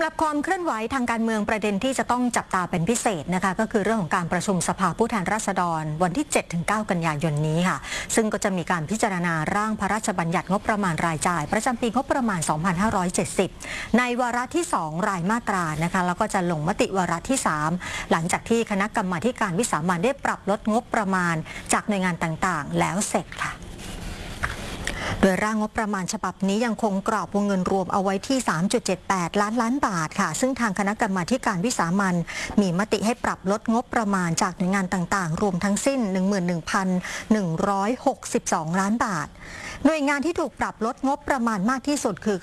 ำหรับความเคลื่อนไหวทางการเมืองประเด็นที่จะต้องจับตาเป็นพิเศษนะคะก็คือเรื่องของการประชุมสภาผู้แทนราษฎรวันที่ 7-9 กันยายนนี้ค่ะซึ่งก็จะมีการพิจารณาร่างพระราชบัญญัติงบประมาณรายจ่ายประจำปีงบประมาณ 2570 ในวาระที่ 2 รายมาตรานะคะแล้วก็จะลงมติวาระที่ 3 หลังจากที่คณะกรรมาธิการวิสามัญได้ปรับลดงบประมาณจากหน่วยงานต่างๆแล้วเสร็จค่ะโดยร่างงบประมาณฉบับนี้ยังคงกรอบวงเงินรวมเอาไว้ที่ 3.78 ล้านบาทค่ะซึ่งทางคณะกรรมาธิการวิสามัญมีมติให้ปรับลดงบประมาณจากหน่วยงานต่างๆรวมทั้งสิ้น 11,162 ล้านบาทหน่วยงานที่ถูกปรับลดงบประมาณมากที่สุดคือ